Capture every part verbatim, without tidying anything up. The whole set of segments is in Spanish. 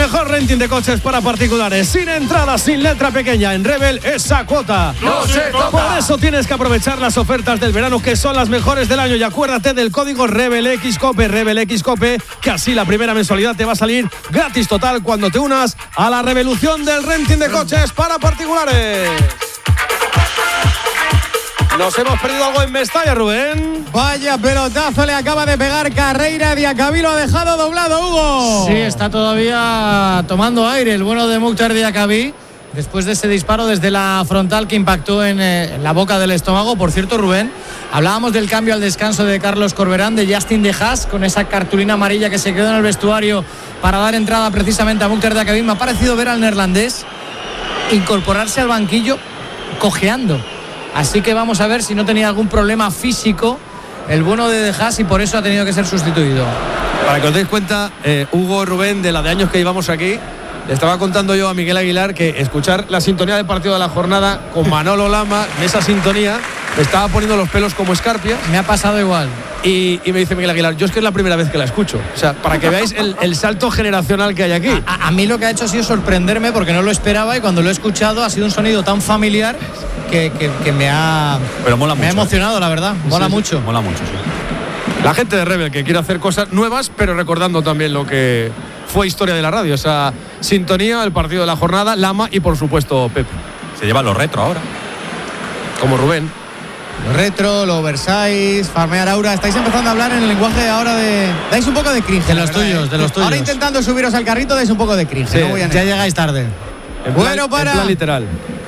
mejor renting de coches para particulares, sin entrada, sin letra pequeña. En Rebel, esa cuota no se toca. Por eso tienes que aprovechar las ofertas del verano, que son las mejores del año. Y acuérdate del código RebelXCOPE, RebelXCOPE, que así la primera mensualidad te va a salir gratis total cuando te unas a la revolución del renting de coches para particulares. Nos hemos perdido algo en Mestalla, Rubén. Vaya pelotazo le acaba de pegar Carreira. Diacabí lo ha dejado doblado, Hugo. Sí, está todavía tomando aire el bueno de Mukhtar Diacabí, después de ese disparo desde la frontal que impactó en, eh, en la boca del estómago. Por cierto, Rubén, hablábamos del cambio al descanso de Carlos Corberán, de Justin De Haas, con esa cartulina amarilla que se quedó en el vestuario para dar entrada precisamente a Mukhtar Diacabí. Me ha parecido ver al neerlandés incorporarse al banquillo cojeando. Así que vamos a ver si no tenía algún problema físico el bueno de De Haas y por eso ha tenido que ser sustituido. Para que os deis cuenta, eh, Hugo, Rubén, de la de años que llevamos aquí, le estaba contando yo a Miguel Aguilar que escuchar la sintonía del partido de la jornada con Manolo Lama, en esa sintonía, me estaba poniendo los pelos como escarpias. Me ha pasado igual. Y, y me dice Miguel Aguilar, yo es que es la primera vez que la escucho. O sea, para que veáis el, el salto generacional que hay aquí. A, a, a mí lo que ha hecho ha sido sorprenderme porque no lo esperaba y cuando lo he escuchado ha sido un sonido tan familiar que, que, que me ha, Pero mola me mucho, ha emocionado, la verdad. Mola sí, mucho. Mola mucho, sí. La gente de Rebel que quiere hacer cosas nuevas, pero recordando también lo que fue historia de la radio. Esa sintonía, el partido de la jornada, Lama y por supuesto Pepe. Se lleva lo retro ahora. Como Rubén. Lo retro, lo oversize, farmear aura. Estáis empezando a hablar en el lenguaje ahora de... Dais un poco de cringe. De los verdad, tuyos, ¿eh? de los tuyos. Ahora intentando subiros al carrito dais un poco de cringe. Sí, no voy a Ya llegáis tarde. En Bueno, plan, para- en plan literal.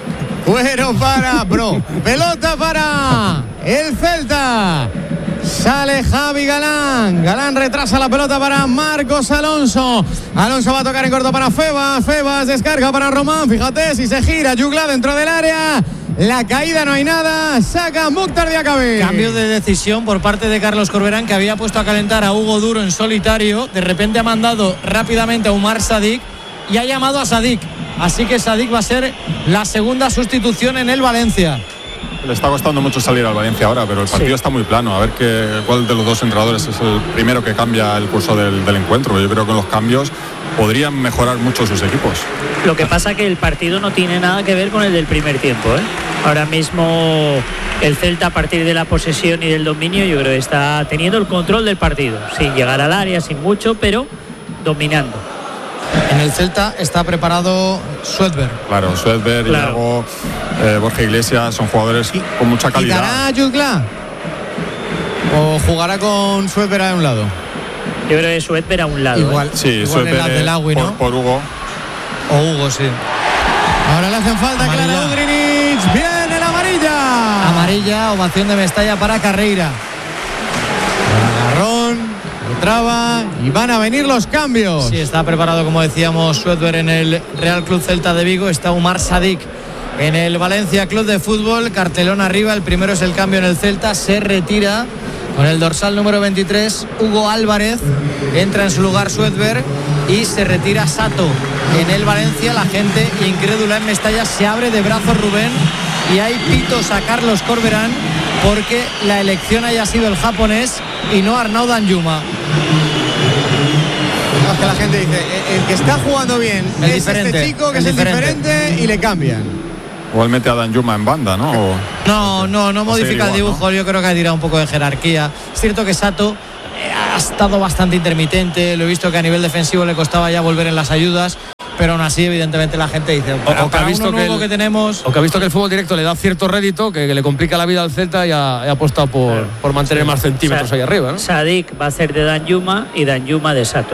Bueno para, bro. Pelota para el Celta. Sale Javi Galán. Galán retrasa la pelota para Marcos Alonso. Alonso va a tocar en corto para Febas. Febas descarga para Román. Fíjate si se gira Jugla dentro del área. La caída no hay nada. Saca Mukhtar Diacabí. Cambio de decisión por parte de Carlos Corberán, que había puesto a calentar a Hugo Duro en solitario. De repente ha mandado rápidamente a Umar Sadik y ha llamado a Sadik. Así que Sadik va a ser la segunda sustitución en el Valencia. Le está costando mucho salir al Valencia ahora, pero el partido sí. está muy plano. A ver qué, cuál de los dos entrenadores es el primero que cambia el curso del, del encuentro. Yo creo que los cambios podrían mejorar mucho sus equipos. Lo que pasa que el partido no tiene nada que ver con el del primer tiempo, ¿eh? Ahora mismo el Celta, a partir de la posesión y del dominio, yo creo que está teniendo el control del partido, sin llegar al área, sin mucho, pero dominando. En el Celta está preparado Suedberg. Claro, Suedberg, Claro. Iago, eh, Borja Iglesias son jugadores con mucha calidad. ¿Quitará Jugla? ¿O jugará con Suedberg a un lado? Yo creo que Suedberg a un lado. Igual, ¿eh? Sí, igual Suedberg el del Agui, ¿no? por, por Hugo. O Hugo, sí. Ahora le hacen falta a Clara Udrinic. Viene la amarilla. Amarilla, ovación de Mestalla para Carreira. Agarrón, lo traba y van a venir los cambios. Sí, está preparado, como decíamos, Suedberg en el Real Club Celta de Vigo. Está Umar Sadik en el Valencia Club de Fútbol. Cartelón arriba, el primero es el cambio en el Celta. Se retira con el dorsal número veintitrés Hugo Álvarez. Entra en su lugar Suedberg y se retira Sato en el Valencia. La gente incrédula en Mestalla se abre de brazos, Rubén, y hay pitos a Carlos Corberán porque la elección haya sido el japonés y no Arnaud Danjuma. No, es que la gente dice, el que está jugando bien El es diferente, este chico que el es el diferente. diferente y le cambian. Igual mete a Danjuma en banda, ¿no? O, No, no, no o modifica el seguir igual, dibujo. ¿no? Yo creo que ha tirado un poco de jerarquía. Es cierto que Sato eh, ha estado bastante intermitente. Lo he visto que a nivel defensivo le costaba ya volver en las ayudas, pero aún así, evidentemente, la gente dice, para, O- o que ha para visto uno que nuevo el- que tenemos. O que ha visto que el fútbol directo le da cierto rédito, que, que le complica la vida al Celta y ha, y ha apostado por, Claro. por mantener más centímetros Sa- ahí arriba, ¿no? Sadik va a ser de Danjuma y Danjuma de Sato.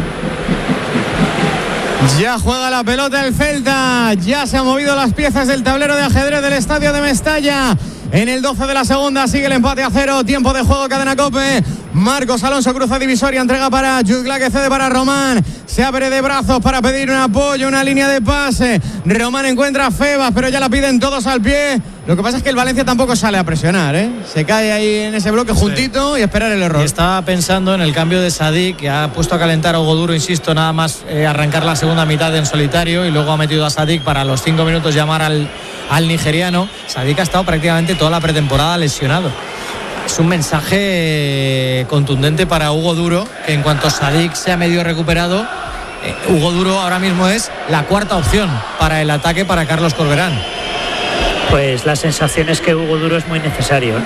Ya juega la pelota el Celta. Ya se han movido las piezas del tablero de ajedrez del estadio de Mestalla. En el doce de la segunda sigue el empate a cero. Tiempo de juego, cadena COPE. Marcos Alonso cruza divisoria, entrega para Jugla, que cede para Román. Se abre de brazos para pedir un apoyo, una línea de pase. Román encuentra a Febas, pero ya la piden todos al pie. Lo que pasa es que el Valencia tampoco sale a presionar, ¿eh? Se cae ahí en ese bloque juntito y esperar el error. Y estaba pensando en el cambio de Sadik, que ha puesto a calentar a Hugo Duro, insisto, nada más eh, arrancar la segunda mitad en solitario, y luego ha metido a Sadik para los cinco minutos llamar al, al nigeriano. Sadik ha estado prácticamente toda la pretemporada lesionado. Es un mensaje contundente para Hugo Duro, que en cuanto Sadik se ha medio recuperado, eh, Hugo Duro ahora mismo es la cuarta opción para el ataque para Carlos Corberán. Pues la sensación es que Hugo Duro es muy necesario, ¿eh?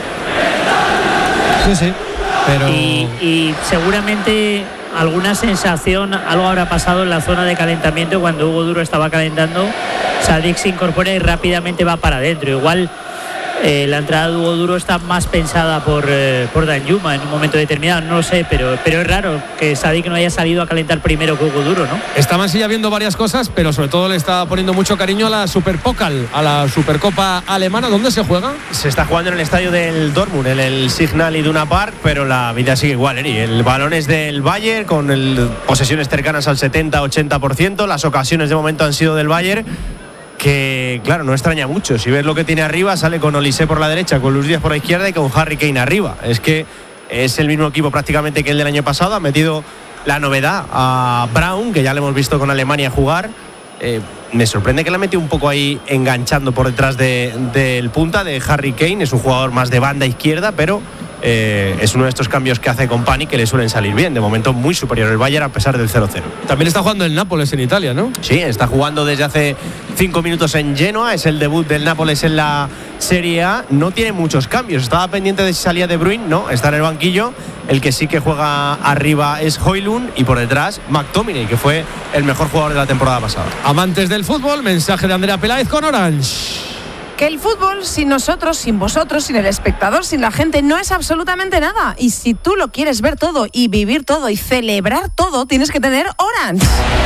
Sí, sí, pero... Y, y seguramente alguna sensación, algo habrá pasado en la zona de calentamiento cuando Hugo Duro estaba calentando. Sadik se incorpora y rápidamente va para adentro. Igual eh, la entrada de Hugo Duro está más pensada por, eh, por Danjuma en un momento determinado, no lo sé, pero, pero es raro que Sadik no haya salido a calentar primero que Hugo Duro, ¿no? Está Mansilla viendo varias cosas, pero sobre todo le está poniendo mucho cariño a la Superpokal, a la Supercopa alemana. ¿Dónde se juega? Se está jugando en el estadio del Dortmund, en el Signal Iduna Park, pero la vida sigue igual, Eri. El balón es del Bayern, con el, posesiones cercanas al setenta ochenta por ciento. Las ocasiones de momento han sido del Bayern, que claro, no extraña mucho. Si ves lo que tiene arriba, sale con Olise por la derecha, con Luis Díaz por la izquierda y con Harry Kane arriba. Es que es el mismo equipo prácticamente que el del año pasado. Ha metido la novedad a Braun, que ya le hemos visto con Alemania jugar. Eh, me sorprende que la metió un poco ahí enganchando por detrás de, del punta de Harry Kane. Es un jugador más de banda izquierda, pero eh, es uno de estos cambios que hace Company que le suelen salir bien. De momento muy superior el Bayern a pesar del cero cero. También está jugando el Nápoles en Italia, ¿no? Sí, está jugando desde hace cinco minutos en Genoa. Es el debut del Nápoles en la Serie A. No tiene muchos cambios. Estaba pendiente de si salía De Bruyne, no, está en el banquillo. El que sí que juega arriba es Højlund y por detrás McTominay, que fue el mejor jugador de la temporada pasada. Amantes del fútbol, mensaje de Andrea Peláez con Orange. Que el fútbol sin nosotros, sin vosotros, sin el espectador, sin la gente, no es absolutamente nada. Y si tú lo quieres ver todo y vivir todo y celebrar todo, tienes que tener Orange.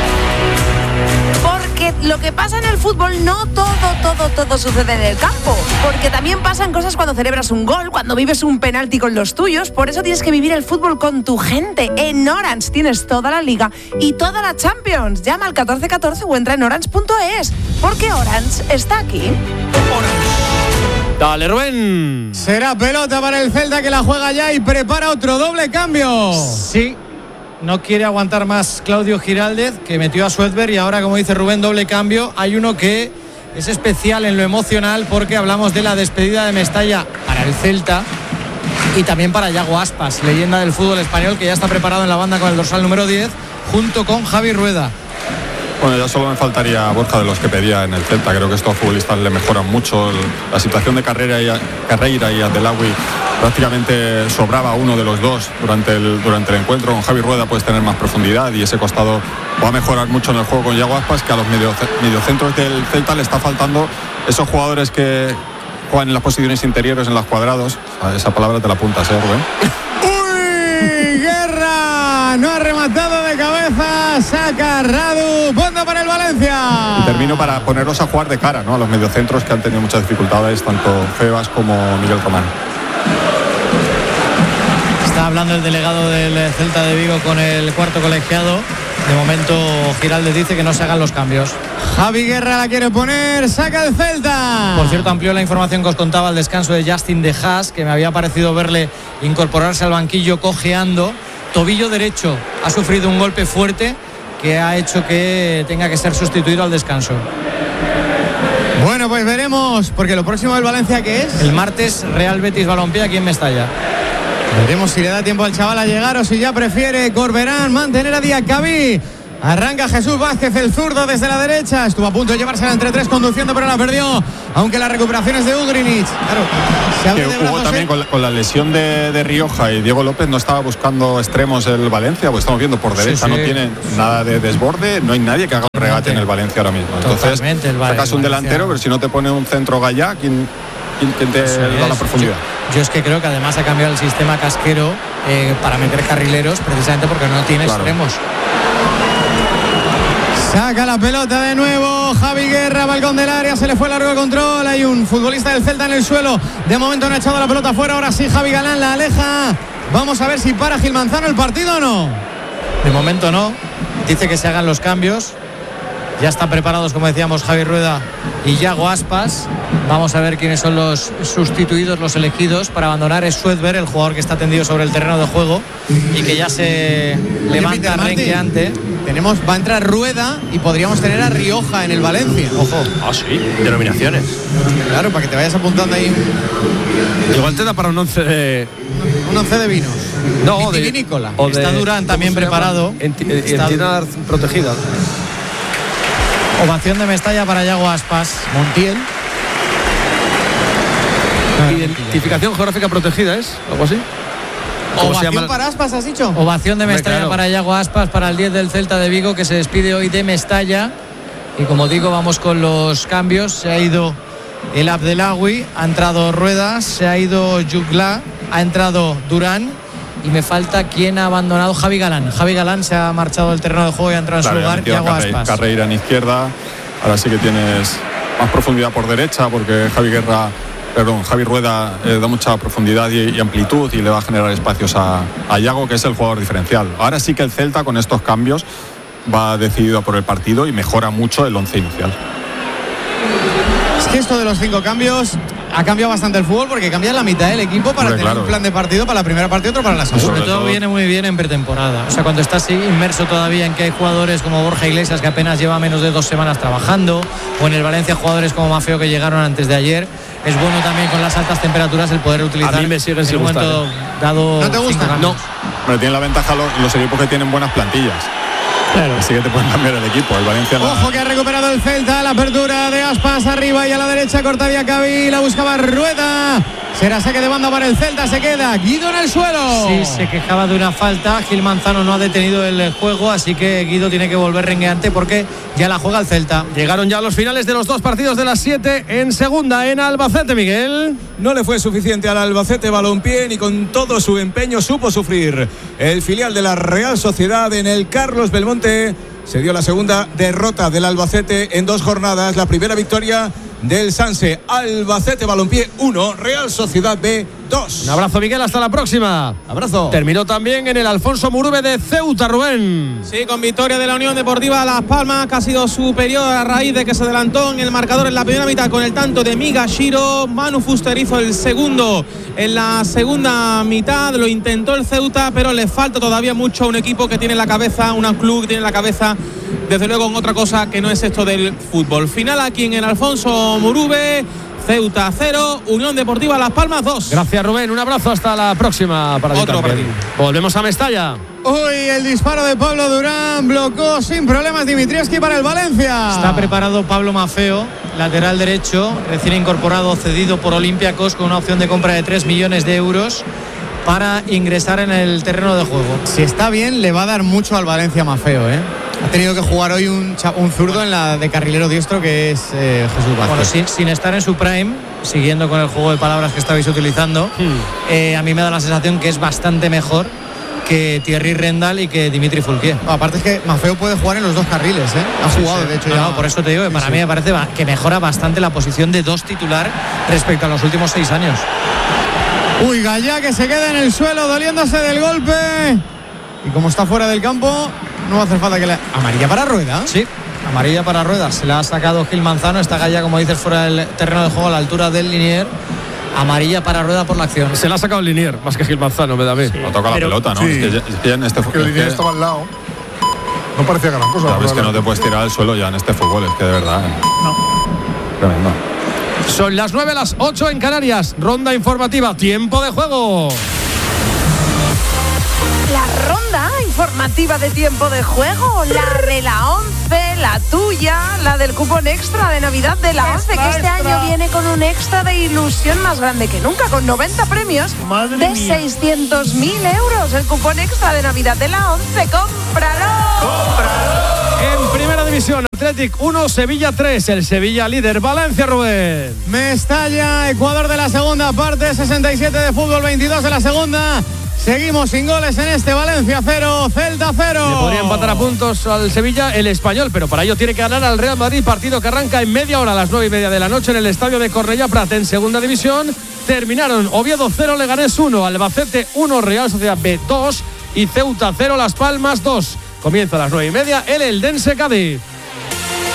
Porque lo que pasa en el fútbol no todo, todo, todo sucede en el campo. Porque también pasan cosas cuando celebras un gol, cuando vives un penalti con los tuyos. Por eso tienes que vivir el fútbol con tu gente. En Orange tienes toda la Liga y toda la Champions. Llama al catorce catorce o entra en orange punto es. Porque Orange está aquí. Dale, Rubén. Será pelota para el Celta, que la juega ya y prepara otro doble cambio. Sí. No quiere aguantar más Claudio Giraldez, que metió a Suedberg, y ahora, como dice Rubén, doble cambio. Hay uno que es especial en lo emocional porque hablamos de la despedida de Mestalla para el Celta y también para Yago Aspas, leyenda del fútbol español, que ya está preparado en la banda con el dorsal número diez junto con Javi Rueda. Bueno, ya solo me faltaría Borja de los que pedía en el Celta. Creo que estos futbolistas le mejoran mucho. El, la situación de Carrera y, Carreira y Abdelawi prácticamente sobraba uno de los dos durante el, durante el encuentro. Con Javi Rueda puedes tener más profundidad y ese costado va a mejorar mucho en el juego con Yago Aspas, que a los medio, mediocentros del Celta le está faltando esos jugadores que juegan en las posiciones interiores, en los cuadrados. Esa palabra te la apuntas, ¿eh, Rubén? ¡Uy! ¡Guerra! No ha rematado de cabeza. Saca Radu. Banda para el Valencia. Y termino para ponerlos a jugar de cara, ¿no? A los mediocentros, que han tenido muchas dificultades, tanto Febas como Miguel Román. Está hablando el delegado del Celta de Vigo con el cuarto colegiado. De momento Giraldez dice que no se hagan los cambios. Javi Guerra la quiere poner, saca el Celta. Por cierto, amplió la información que os contaba al descanso de Justin de Haas, que me había parecido verle incorporarse al banquillo cojeando. Tobillo derecho, ha sufrido un golpe fuerte que ha hecho que tenga que ser sustituido al descanso. Bueno, pues veremos, porque lo próximo del Valencia, ¿qué es? El martes, Real Betis Balompié aquí en Mestalla. Veremos si le da tiempo al chaval a llegar o si ya prefiere Corberán mantener a Diacabí. Arranca Jesús Vázquez, el zurdo, desde la derecha. Estuvo a punto de llevársela entre tres conduciendo, pero la perdió. Aunque la recuperación es de Ugrinic. Claro, se abre de jugó también con la, con la lesión de, de Rioja y Diego López. No estaba buscando extremos el Valencia, pues estamos viendo por derecha, sí, sí. No tiene nada de desborde. No hay nadie que haga un regate en el Valencia ahora mismo. Entonces, sacas un delantero, pero si no te pone un centro Gallá, ¿quién, quién te da la profundidad? Yo, yo es que creo que además ha cambiado el sistema Casquero eh, para meter carrileros, precisamente porque no tiene claro. extremos. Saca la pelota de nuevo Javi Guerra, balcón del área, se le fue largo el control. Hay un futbolista del Celta en el suelo. De momento no ha echado la pelota fuera. Ahora sí Javi Galán la aleja. Vamos a ver si para Gil Manzano el partido o no. De momento no. Dice que se hagan los cambios. Ya están preparados, como decíamos, Javi Rueda y Yago Aspas. Vamos a ver quiénes son los sustituidos, los elegidos para abandonar. Es Suedberg, el jugador que está tendido sobre el terreno de juego y que ya se Oye, levanta Peter Martin, renqueante. Tenemos, va a entrar Rueda y podríamos tener a Rioja en el Valencia. Ojo. Ah, sí, denominaciones. Claro, para que te vayas apuntando ahí Igual te da para un once de... un once de vinos. No, de- Vitivinícola. o de- Está Durán también ¿cómo se llama? preparado. Enti- Está- Entidad protegida. Ovación de Mestalla para Yago Aspas. Montiel. Identificación geográfica protegida, ¿es? ¿Algo así? ¿Cómo se Ovación llama? para Aspas, ¿has dicho? Ovación de Hombre, Mestalla claro. para Yago Aspas, para el diez del Celta de Vigo, que se despide hoy de Mestalla. Y como digo, vamos con los cambios. Se ha ido el Abdelawi, ha entrado Ruedas, se ha ido Jugla, ha entrado Durán. Y me falta quien ha abandonado, Javi Galán. Javi Galán se ha marchado del terreno de juego y ha entrado Claro, en su ya lugar, metido a Yago Carre- Aspas. Carreira en izquierda. Ahora sí que tienes más profundidad por derecha, porque Javi Guerra, perdón, Javi Rueda eh, da mucha profundidad y, y amplitud y le va a generar espacios a, a Yago, que es el jugador diferencial. Ahora sí que el Celta con estos cambios va decidido por el partido y mejora mucho el once inicial. Es que esto de los cinco cambios ha cambiado bastante el fútbol porque cambia la mitad del equipo para Hombre, tener claro. un plan de partido para la primera parte y otro para la segunda. Sobre Sobre todo todo- viene muy bien en pretemporada. O sea, cuando estás inmerso todavía en que hay jugadores como Borja Iglesias, que apenas lleva menos de dos semanas trabajando, o en el Valencia jugadores como Mafeo que llegaron antes de ayer. Es bueno también con las altas temperaturas el poder utilizar A mí me siguen en sin un momento gustar, dado. ¿No te gusta? cinco cambios. Hombre, tiene la ventaja los, los equipos que tienen buenas plantillas. Claro. Así que te pueden cambiar el equipo. El Valencia la- Ojo que ha recuperado el Celta, la apertura de Aspas arriba y a la derecha corta Diacabí, la buscaba Rueda. Será saque de banda para el Celta, se queda Guido en el suelo. Sí, se quejaba de una falta. Gil Manzano no ha detenido el juego, así que Guido tiene que volver rengueante porque ya la juega el Celta. Llegaron ya los finales de los dos partidos de las siete en segunda en Albacete, Miguel. No le fue suficiente al Albacete Balompié ni con todo su empeño supo sufrir. El filial de la Real Sociedad en el Carlos Belmonte se dio la segunda derrota del Albacete en dos jornadas. La primera victoria del Sanse. Albacete Balompié uno, Real Sociedad B dos. Un abrazo, Miguel, hasta la próxima. Abrazo. Terminó también en el Alfonso Murube de Ceuta, Rubén. Sí, con victoria de la Unión Deportiva Las Palmas, que ha sido superior a raíz de que se adelantó en el marcador en la primera mitad con el tanto de Migashiro. Manu Fuster hizo el segundo en la segunda mitad. Lo intentó el Ceuta, pero le falta todavía mucho a un equipo que tiene la cabeza, un club que tiene la cabeza, desde luego, en otra cosa que no es esto del fútbol. Final aquí en el Alfonso Murube. Ceuta cero, Unión Deportiva Las Palmas dos. Gracias, Rubén. Un abrazo, hasta la próxima. Para ti Otro también. Volvemos a Mestalla. Uy, el disparo de Pablo Durán blocó sin problemas Dimitrievski para el Valencia. Está preparado Pablo Mafeo, lateral derecho, recién incorporado, cedido por Olympiacos con una opción de compra de tres millones de euros para ingresar en el terreno de juego. Si está bien, le va a dar mucho al Valencia Mafeo, ¿eh? Ha tenido que jugar hoy un, cha- un zurdo en la de carrilero diestro que es eh, Jesús Vázquez. Bueno, sin, sin estar en su prime, siguiendo con el juego de palabras que estabais utilizando, eh, a mí me da la sensación que es bastante mejor que Thierry Rendal y que Dimitri Foulquier. No, aparte es que Mafeo puede jugar en los dos carriles, ¿eh? Ha jugado, de hecho, No, ya. no, por eso te digo que para Sí, mí sí. me parece ba- que mejora bastante la posición de dos titular respecto a los últimos seis años. Uy, Gallá que se queda en el suelo doliéndose del golpe. Y como está fuera del campo, no va a hacer falta que le... Amarilla para Rueda. Sí, amarilla para Ruedas. Se la ha sacado Gil Manzano. Está Gallá, como dices, fuera del terreno de juego a la altura del linier. Amarilla para Rueda por la acción. Se la ha sacado el Linier, más que Gil Manzano, me da a mí. No toca la Pero- pelota, ¿no? Sí. Es que, ya- es que ya en este Que el fútbol. línea estaba al lado. No parecía gran cosa. Sabes que no te realmente. puedes tirar al suelo ya en este fútbol, es que de verdad. ¿eh? Tremendo. Son las nueve, las ocho en Canarias. Ronda informativa, tiempo de juego. La ronda informativa de tiempo de juego, la de la once, la tuya, la del cupón extra de Navidad de la once, que este año viene con un extra de ilusión más grande que nunca, con noventa premios de seiscientos mil euros. El cupón extra de Navidad de la once, ¡cómpralo! En primera división, Athletic uno, Sevilla tres. El Sevilla líder, Valencia, Rubén. Mestalla, Ecuador de la segunda parte, sesenta y siete de fútbol, veintidós de la segunda. Seguimos sin goles en este Valencia cero, Celta cero. Le podría empatar a puntos al Sevilla el Español, pero para ello tiene que ganar al Real Madrid, partido que arranca en media hora a las nueve y media de la noche en el estadio de Cornellà Prat. En segunda división terminaron Oviedo cero, Leganés uno, Albacete uno, Real Sociedad B dos y Ceuta cero, Las Palmas dos. Comienza a las nueve y media el Eldense Cádiz.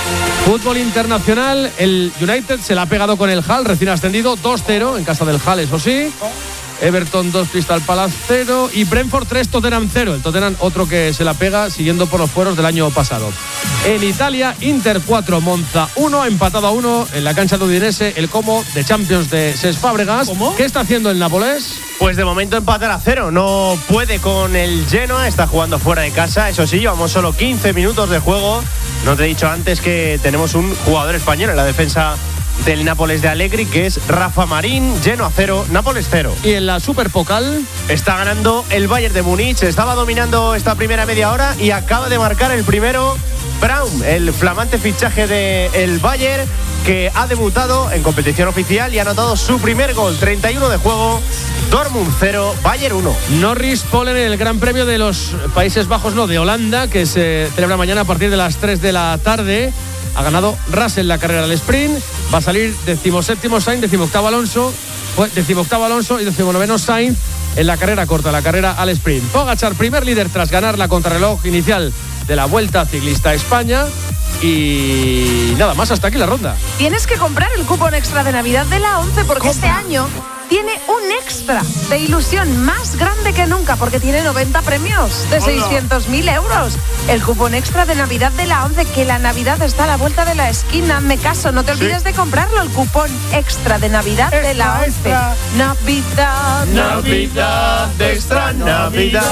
Fútbol internacional, el United se la ha pegado con el Hull, recién ascendido, dos cero en casa del Hull, eso sí. Everton dos, Crystal Palace cero y Brentford tres, Tottenham cero. El Tottenham otro que se la pega siguiendo por los fueros del año pasado. En Italia, Inter cuatro, Monza uno, empatado a uno en la cancha de Udinese, el Como de Champions de Cesc Fábregas. ¿Cómo? ¿Qué está haciendo el Nápoles? Pues de momento empatar a cero, no puede con el Genoa, está jugando fuera de casa, eso sí, llevamos solo quince minutos de juego. No te he dicho antes que tenemos un jugador español en la defensa del Nápoles de Allegri, que es Rafa Marín. Genoa cero, Nápoles cero. Y en la Superpokal está ganando el Bayern de Múnich, estaba dominando esta primera media hora y acaba de marcar el primero Braum, el flamante fichaje del Bayern, que ha debutado en competición oficial y ha anotado su primer gol. Treinta y uno de juego, Dortmund cero, Bayern uno. Norris Polen en el Gran Premio de los Países Bajos, no, de Holanda, que se celebra mañana a partir de las tres de la tarde. Ha ganado Russell la carrera del sprint. Va a salir decimoséptimo Sainz, decimoctavo Alonso, decimoctavo Alonso y decimonoveno Sainz en la carrera corta, la carrera al sprint. Pogačar, primer líder tras ganar la contrarreloj inicial de la Vuelta Ciclista a España. Y nada más, hasta aquí la ronda. Tienes que comprar el cupón extra de Navidad de la ONCE porque ¿Compra? Este año tiene un extra de ilusión más grande que nunca porque tiene noventa premios de seiscientos mil euros. El cupón extra de Navidad de la ONCE, que la Navidad está a la vuelta de la esquina. Hazme caso, no te olvides sí. de comprarlo. El cupón extra de Navidad extra, de la ONCE. Extra. Navidad, Navidad, extra Navidad.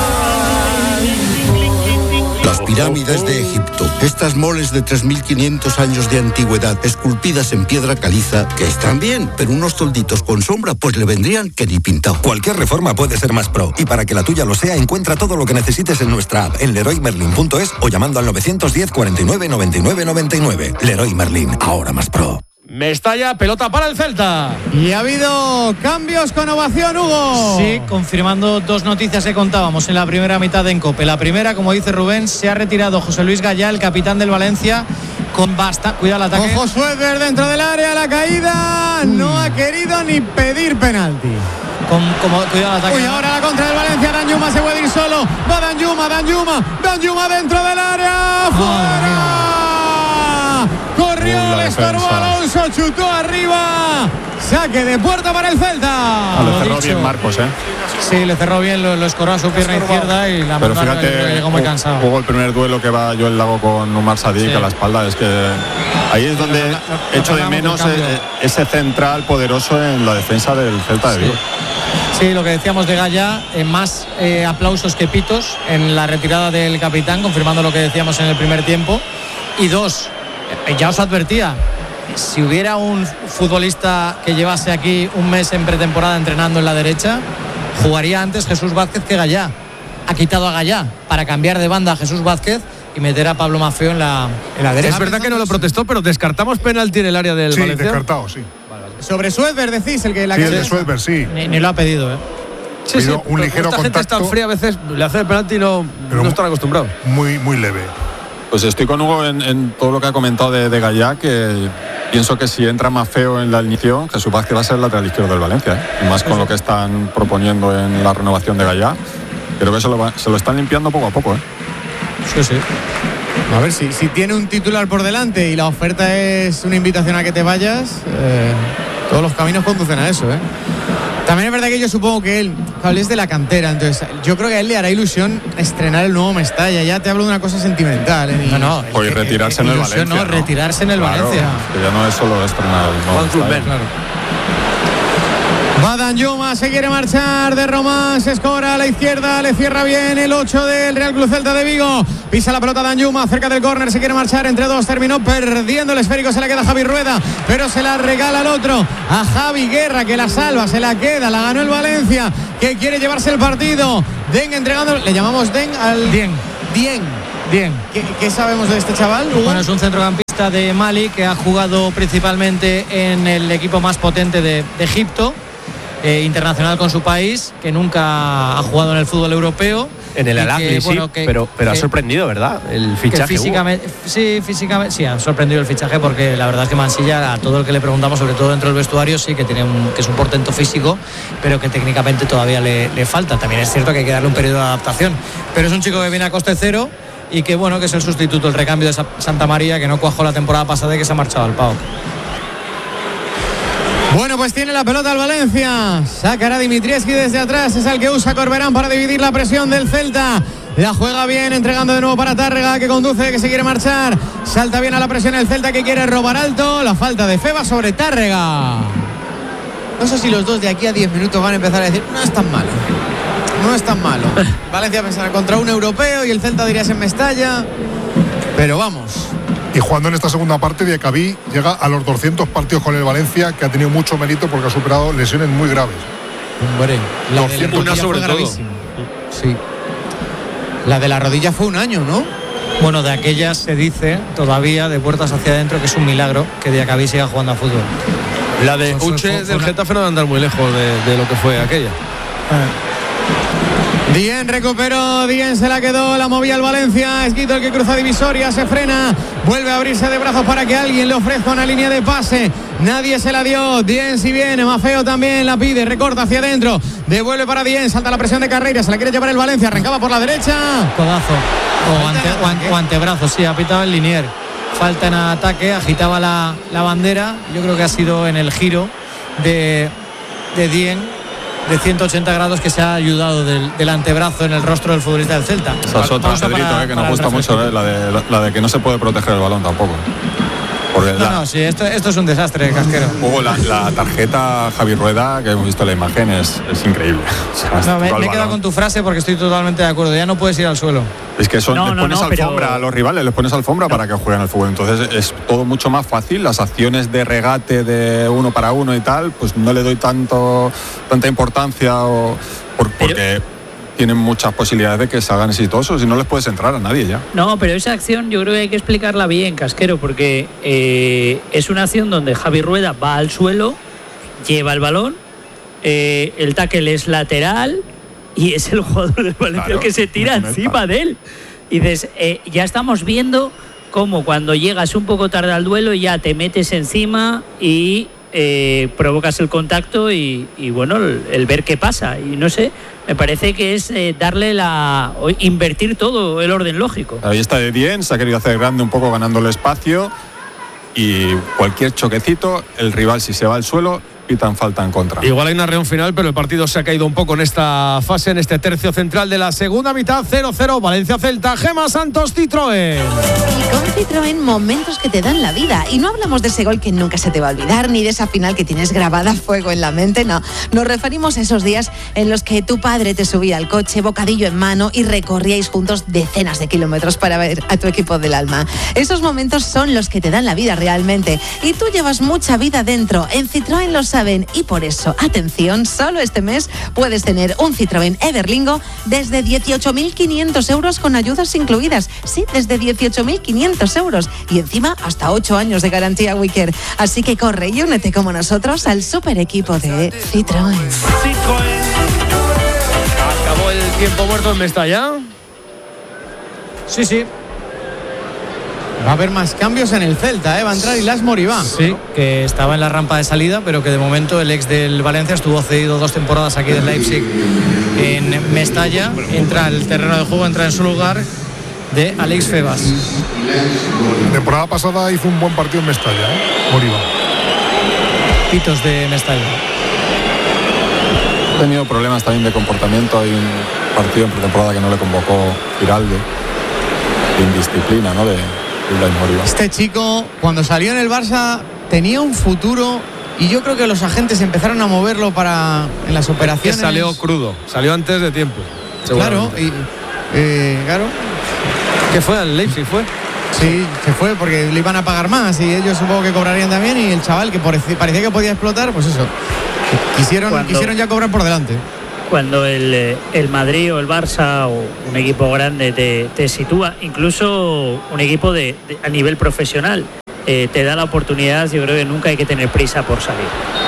Las pirámides de Egipto, estas moles de tres mil quinientos años de antigüedad, esculpidas en piedra caliza, que están bien, pero unos tolditos con sombra pues le vendrían que ni pintado. Cualquier reforma puede ser más pro, y para que la tuya lo sea, encuentra todo lo que necesites en nuestra app, en leroy merlin punto es o llamando al novecientos diez, cuarenta y nueve, noventa y nueve, noventa y nueve. Leroy Merlin, ahora más pro. Mestalla, pelota para el Celta. Y ha habido cambios con ovación, Hugo. Sí, confirmando dos noticias que contábamos en la primera mitad de Encope. La primera, como dice Rubén, se ha retirado José Luis Gallá, el capitán del Valencia, con basta. Cuidado el ataque. Ojo, Suéter dentro del área, la caída. Mm. No ha querido ni pedir penalti. Con, como, cuidado el ataque. Uy, ahora la contra del Valencia. Danjuma se puede ir solo. Va Danjuma, Danjuma, Danjuma dentro del área. ¡Fuera! Corrió, le estorbó Alonso, chutó arriba. Saque de puerta para el Celta. Ah, le cerró bien Marcos, ¿eh? Sí, le cerró bien, lo, lo escoró a su pierna izquierda y la Pero mano fíjate, llegó muy cansado. Jugó el primer duelo que va Joel Lago con Umar Sadik sí. a la espalda. Es que ahí es donde lo, lo, lo echo de menos ese central poderoso en la defensa del Celta de Vigo. Sí. Sí, lo que decíamos de Gallá, eh, más eh, aplausos que pitos en la retirada del capitán, confirmando lo que decíamos en el primer tiempo. Y dos, eh, ya os advertía, si hubiera un futbolista que llevase aquí un mes en pretemporada entrenando en la derecha, jugaría antes Jesús Vázquez que Gallá. Ha quitado a Gallá para cambiar de banda a Jesús Vázquez y meter a Pablo Maffeo en la, en la derecha. Es verdad que no lo protestó, pero descartamos penalti en el área del sí, Valencia. Sí, descartado, sí. Sobre Suéter decís, el que la sí, que el de Suéter, sí. Ni, ni lo ha pedido, ¿eh? Sí, sí, un ligero esta contacto. Gente está fría a veces, le hace el penalti y no, no están acostumbrados. Muy, muy leve. Pues estoy con Hugo en, en todo lo que ha comentado de, de Gallá, que pienso que si entra más feo en la alineación, Jesús Vázquez va a ser el lateral izquierdo del Valencia, ¿eh? Y más con lo que están proponiendo en la renovación de Gallá. Creo que se lo, va, se lo están limpiando poco a poco, ¿eh? Sí, sí. A ver, si, si tiene un titular por delante y la oferta es una invitación a que te vayas, eh, todos los caminos conducen a eso, ¿eh? También es verdad que yo supongo que él, Pablo, es de la cantera, entonces yo creo que a él le hará ilusión estrenar el nuevo Mestalla. Ya te hablo de una cosa sentimental, ¿eh? No, no. O retirarse en el Valencia. No, ¿no? retirarse en el claro, Valencia. Que ya no es solo estrenar el nuevo Mestalla. Claro. Va Danjuma, se quiere marchar de Román, se escora a la izquierda, le cierra bien el ocho del Real Club Celta de Vigo. Pisa la pelota Danjuma, cerca del córner, se quiere marchar entre dos, terminó perdiendo el esférico, se la queda Javi Rueda, pero se la regala al otro, a Javi Guerra, que la salva, se la queda, la ganó el Valencia, que quiere llevarse el partido. Den entregando, le llamamos Den al... Dien. Dien. Dien. ¿Qué, qué sabemos de este chaval, Hugo? Bueno, es un centrocampista de Mali que ha jugado principalmente en el equipo más potente de, de Egipto. Eh, internacional con su país, que nunca ha jugado en el fútbol europeo. En el Al-Ahly, sí, bueno, que, pero, pero que, ha sorprendido, ¿verdad? El fichaje. Físicamente, sí, físicamente, sí, ha sorprendido el fichaje porque la verdad es que Mansilla, a todo el que le preguntamos, sobre todo dentro del vestuario, sí que tiene un, que es un portento físico, pero que técnicamente todavía le, le falta. También es cierto que hay que darle un periodo de adaptación. Pero es un chico que viene a coste cero, y que bueno, que es el sustituto, el recambio de Sa- Santa María, que no cuajó la temporada pasada y que se ha marchado al P A O K. Bueno, pues tiene la pelota el Valencia. Sacará Dimitrievski desde atrás. Es el que usa Corberán para dividir la presión del Celta. La juega bien, entregando de nuevo para Tárrega, que conduce, que se quiere marchar. Salta bien a la presión el Celta, que quiere robar alto. La falta de Febas sobre Tárrega. No sé si los dos de aquí a diez minutos van a empezar a decir, no es tan malo. No es tan malo. Valencia pensará contra un europeo y el Celta diría en Mestalla. Pero vamos. Y jugando en esta segunda parte, Diacabí llega a los doscientos partidos con el Valencia, que ha tenido mucho mérito porque ha superado lesiones muy graves. Hombre, la de la doscientos rodilla sobre fue todo. gravísima. Sí. La de la rodilla fue un año, ¿no? Bueno, de aquellas se dice todavía, de puertas hacia adentro, que es un milagro que Diacabí siga jugando a fútbol. La de Fue- fue- Uche fue del una- Getafe no va a andar muy lejos de, de lo que fue aquella. Dien recuperó, Dien se la quedó, la movía el Valencia. Es Guito el que cruza divisoria, se frena, vuelve a abrirse de brazos para que alguien le ofrezca una línea de pase. Nadie se la dio. Dien si viene, Mafeo también la pide, recorta hacia adentro, devuelve para Dien, salta la presión de Carreira, se la quiere llevar el Valencia, arrancaba por la derecha. Codazo o, ante, o, an- o antebrazo, sí, ha pitado el Linier. Falta en ataque, agitaba la, la bandera. Yo creo que ha sido en el giro de, de Dien de ciento ochenta grados que se ha ayudado del, del antebrazo en el rostro del futbolista del Celta. Esa es otra, Pausa Pedrito, para- eh, que para nos el gusta refresco. mucho, eh, la, de, la, la de que no se puede proteger el balón tampoco. Porque No, la- no, sí, esto, esto es un desastre, Casquero. Hugo, la, la tarjeta Javi Rueda, que hemos visto en la imagen, es, es increíble. O sea, No, me, toca el me he quedado balón. con tu frase porque estoy totalmente de acuerdo. Ya no puedes ir al suelo. Es que son, No, les no, pones no, pero- alfombra a los rivales, les pones alfombra para que jueguen al fútbol. Entonces es todo mucho más fácil. Las acciones de regate de uno para uno y tal, pues no le doy tanto tanta importancia o, por- porque tienen muchas posibilidades de que salgan exitosos y no les puedes entrar a nadie ya. No, pero esa acción yo creo que hay que explicarla bien, Casquero, porque eh, es una acción donde Javi Rueda va al suelo, lleva el balón, eh, el tackle es lateral y es el jugador del Valencia Claro, el que se tira no encima de él. Y dices, eh, ya estamos viendo cómo cuando llegas un poco tarde al duelo ya te metes encima y eh, provocas el contacto y, y bueno, el, el ver qué pasa. Y no sé, me parece que es eh, darle la... o invertir todo el orden lógico. Ahí está de bien, se ha querido hacer grande un poco ganando el espacio y cualquier choquecito, el rival si se va al suelo, pitan falta en contra. Igual hay una reunión final, pero el partido se ha caído un poco en esta fase, en este tercio central de la segunda mitad. Cero cero, Valencia-Celta, Gema Santos, Citroën. Y con Citroën, momentos que te dan la vida. Y no hablamos de ese gol que nunca se te va a olvidar, ni de esa final que tienes grabada a fuego en la mente, no. Nos referimos a esos días en los que tu padre te subía al coche, bocadillo en mano, y recorríais juntos decenas de kilómetros para ver a tu equipo del alma. Esos momentos son los que te dan la vida realmente. Y tú llevas mucha vida dentro. En Citroën lo saben. Y por eso, atención, solo este mes puedes tener un Citroën Everlingo desde dieciocho mil quinientos euros con ayudas incluidas. Sí, desde dieciocho mil quinientos euros. Y encima, hasta ocho años de garantía Wicker. Así que corre y únete como nosotros al super equipo de Citroën. Acabó el tiempo muerto en Mestalla. Sí, sí. Va a haber más cambios en el Celta, ¿eh? Va a entrar Ilas Moribá. Sí, que estaba en la rampa de salida, pero que de momento el ex del Valencia estuvo cedido dos temporadas aquí del Leipzig en Mestalla. Entra al terreno de juego, entra en su lugar de Alex Febas. La temporada pasada hizo un buen partido en Mestalla, ¿eh? Moriba. Pitos de Mestalla. Ha tenido problemas también de comportamiento. Hay un partido en pretemporada que no le convocó Giralde, de indisciplina, ¿no? De, de Moriba. Este chico, cuando salió en el Barça, tenía un futuro y yo creo que los agentes empezaron a moverlo para en las Que operaciones. salió crudo, salió antes de tiempo. Claro, y, eh, claro. ¿Qué fue? ¿Al Leipzig fue? Sí, se fue porque le iban a pagar más y ellos supongo que cobrarían también y el chaval que parecía, parecía que podía explotar, pues eso. Quisieron, Cuando- quisieron ya cobrar por delante. Cuando el, eh, el Madrid o el Barça o un equipo grande te, te sitúa, incluso un equipo de, de- a nivel profesional, eh, te da la oportunidad, yo creo que nunca hay que tener prisa por salir.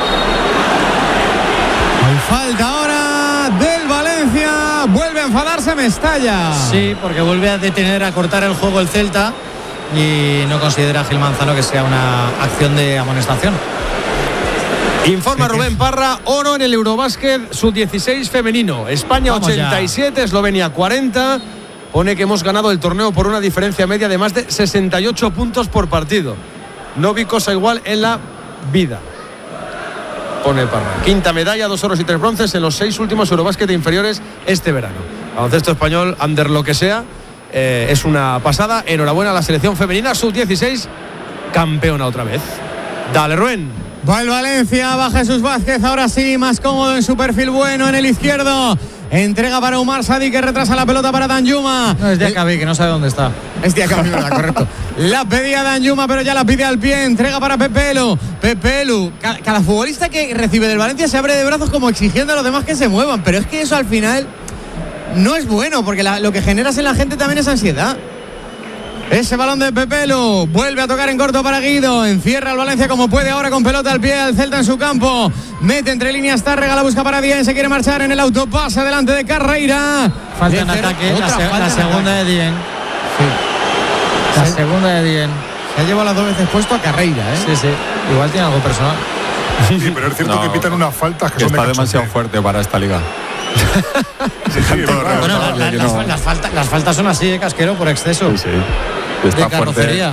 Hay falta ahora del Valencia. Vuelve a enfadarse Mestalla. Sí, porque vuelve a detener, a cortar el juego el Celta y no considera Gil Manzano que sea una acción de amonestación. Informa Rubén Parra, oro en el Eurobásquet sub dieciséis femenino. España Vamos ochenta y siete, Eslovenia cuarenta. pone que hemos ganado el torneo por una diferencia media de más de sesenta y ocho puntos por partido. No vi cosa igual en la vida. Pone Parra. Quinta medalla, dos oros y tres bronces en los seis últimos Eurobásquet inferiores este verano. Baloncesto español, under lo que sea, eh, es una pasada. Enhorabuena a la selección femenina sub dieciséis, campeona otra vez. Dale, Rubén. Va el Valencia, va Jesús Vázquez, ahora sí, más cómodo en su perfil bueno en el izquierdo. Entrega para Umar Sadi, que retrasa la pelota para Danjuma. No, es Diakabi, que no sabe dónde está. Es Diakabi, ¿verdad? Correcto. La pedía Danjuma, pero ya la pide al pie. Entrega para Pepelu. Pepelu. Cada, cada futbolista que recibe del Valencia se abre de brazos como exigiendo a los demás que se muevan. Pero es que eso al final no es bueno, porque la, lo que generas en la gente también es ansiedad. Ese balón de Pepelu vuelve a tocar en corto para Guido. Encierra al Valencia como puede ahora con pelota al pie al Celta en su campo. Mete entre líneas Tárrega, la busca para Dieng. Se quiere marchar en el autopase delante de Carreira. Falta en ataque, la, se, la segunda de Dieng. Sí. La sí. segunda de Dieng. Se ha llevado las dos veces puesto a Carreira, ¿eh? Sí, sí. Igual tiene algo personal. Sí, pero es cierto no, que pitan unas faltas que, que son está de demasiado fuerte para esta liga. Sí, sí, bueno, la, la, las, no. las, falta, las faltas son así, ¿eh, Casquero? Por exceso. Sí, sí. Está de carrocería.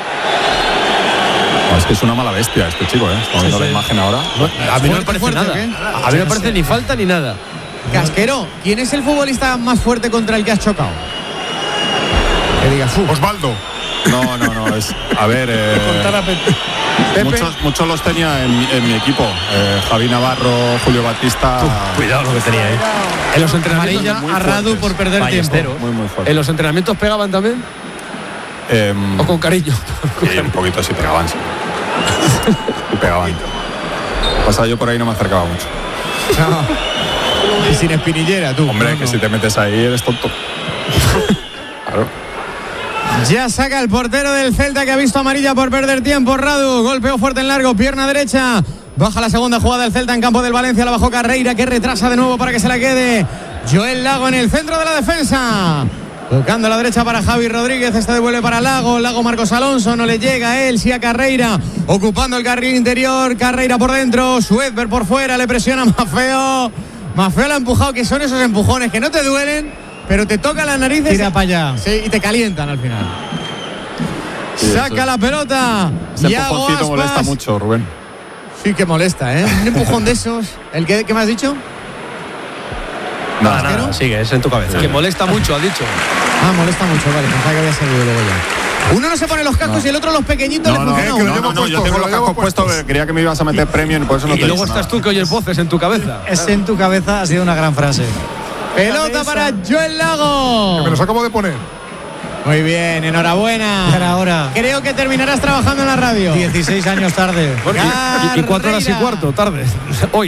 No, es que es una mala bestia este chico, ¿eh? Estamos viendo sí, sí. la imagen ahora. No, a mí no me parece fuerte, nada. A mí no me parece ni falta ni nada. Casquero, ¿quién es el futbolista más fuerte contra el que has chocado? Que digas, Osvaldo. No, no, no. Es, a ver, eh, Pepe. Muchos, muchos los tenía en, en mi equipo. Eh, Javi Navarro, Julio Batista. Uf, cuidado lo que tenía ahí. En los entrenamientos a Radu por perder Ballesteros. tiempo. Muy, muy fuerte. ¿En los entrenamientos pegaban también? Eh, ¿O con cariño? Sí, un poquito sí pegaban, sí. Y pegaban. Pasa, yo por ahí no me acercaba mucho. No. Y sin espinillera, tú. Hombre, no, que no. si te metes ahí eres tonto. Claro. Ya saca el portero del Celta, que ha visto amarilla por perder tiempo. Radu, golpeo fuerte en largo, pierna derecha. Baja la segunda jugada del Celta en campo del Valencia. La bajó Carreira, que retrasa de nuevo para que se la quede Joel Lago en el centro de la defensa. Tocando a la derecha para Javi Rodríguez. Este devuelve para Lago. Lago Marcos Alonso. No le llega a él, sí a Carreira. Ocupando el carril interior. Carreira por dentro. Suedberg por fuera. Le presiona Mafeo. Mafeo la ha empujado, que son esos empujones que no te duelen, pero te tocan las narices. Tira para allá. Sí, y te calientan al final. Sí, saca eso. La pelota. Ese empujoncito molesta mucho, Rubén. Sí que molesta, ¿eh? Un empujón de esos. ¿El que, ¿Qué me has dicho? Nada, nada, sigue, es en tu cabeza. Que molesta mucho, ha dicho. Ah, molesta mucho, vale, pensaba que había salido luego ya. Uno no se pone los cascos no. y el otro los pequeñitos no, le no, funciona. no, no, no, no, yo tengo los cascos puestos, creía que me ibas a meter premio y por eso no y te Y luego estás nada. Tú que oyes voces en tu cabeza. Es en tu cabeza, ha sido una gran frase. Pelota para Joel Lago. Que me los acabo de poner. Muy bien, enhorabuena. Era ahora. Creo que terminarás trabajando en la radio. dieciséis años tarde. Bueno, y, y cuatro horas y cuarto tarde. Hoy.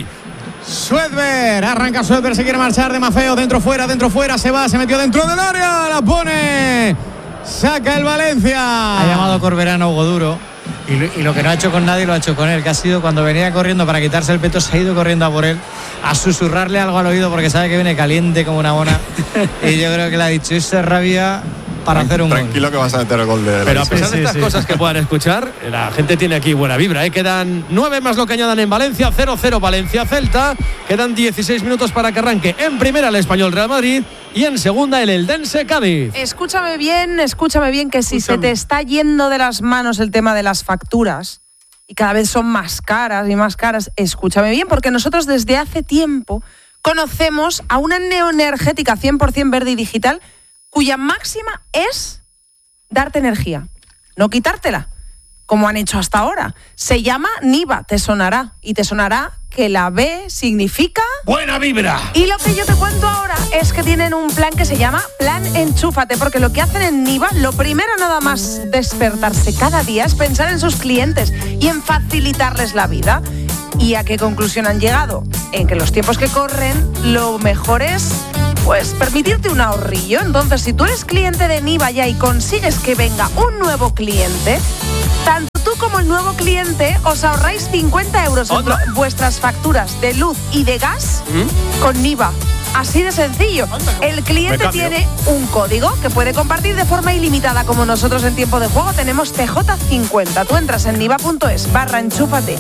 Suedberg, arranca Suedberg, se quiere marchar de Mafeo, dentro fuera, dentro fuera, se va, se metió dentro del área, la pone, saca el Valencia. Ha llamado Corberán a Hugo Duro y lo, y lo que no ha hecho con nadie lo ha hecho con él, que ha sido cuando venía corriendo para quitarse el peto, se ha ido corriendo a por él, a susurrarle algo al oído porque sabe que viene caliente como una mona y yo creo que le ha dicho, esa rabia para hacer un Tranquilo gol. que vas a meter el gol de... Pero a pesar sí, de estas sí. cosas que puedan escuchar, la gente tiene aquí buena vibra, ¿eh? Quedan nueve más lo que añadan en Valencia, cero cero Valencia-Celta. Quedan dieciséis minutos para que arranque en primera el Español Real Madrid y en segunda el Eldense Cádiz. Escúchame bien, escúchame bien, que si escúchame. se te está yendo de las manos el tema de las facturas y cada vez son más caras y más caras, escúchame bien, porque nosotros desde hace tiempo conocemos a una neoenergética cien por ciento verde y digital cuya máxima es darte energía, no quitártela, como han hecho hasta ahora. Se llama Niva, te sonará, y te sonará que la B significa... ¡buena vibra! Y lo que yo te cuento ahora es que tienen un plan que se llama Plan Enchúfate, porque lo que hacen en Niva, lo primero nada más despertarse cada día es pensar en sus clientes y en facilitarles la vida. ¿Y a qué conclusión han llegado? En que los tiempos que corren, lo mejor es... pues permitirte un ahorrillo. Entonces, si tú eres cliente de Niva ya y consigues que venga un nuevo cliente, tanto tú como el nuevo cliente os ahorráis cincuenta euros en ¿Otra? vuestras facturas de luz y de gas ¿Mm? con Niva. Así de sencillo. El cliente tiene un código que puede compartir de forma ilimitada, como nosotros en Tiempo de Juego tenemos T J cincuenta. Tú entras en niva punto es barra enchúfate